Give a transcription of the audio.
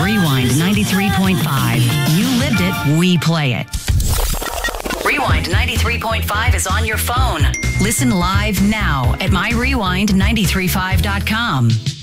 Rewind 93.5. You lived it, we play it. Rewind 93.5 is on your phone. Listen live now at myrewind935.com.